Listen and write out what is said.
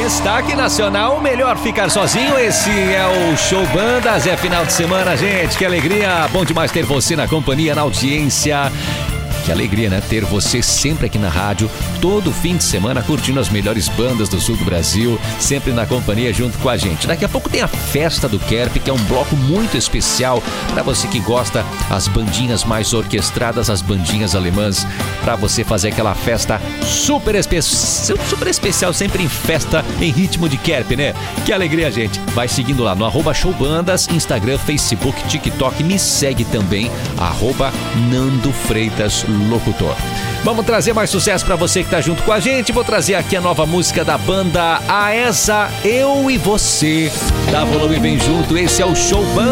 Destaque nacional, melhor ficar sozinho. Esse é o Show Bandas, é final de semana, gente. Que alegria, bom demais ter você na companhia, na audiência. Que alegria, né? Ter você sempre aqui na rádio, todo fim de semana, curtindo as melhores bandas do sul do Brasil, sempre na companhia junto com a gente. Daqui a pouco tem a Festa do Kerp, que é um bloco muito especial para você que gosta as bandinhas mais orquestradas, as bandinhas alemãs, para você fazer aquela festa super especial, sempre em festa, em ritmo de Kerp, né? Que alegria, gente. Vai seguindo lá no @showbandas, Instagram, Facebook, TikTok, me segue também, @Nando Freitas Locutor. Vamos trazer mais sucesso pra você que tá junto com a gente. Vou trazer aqui a nova música da banda Aesa, Eu e Você. Dá volume, vem junto, esse é o Show Band.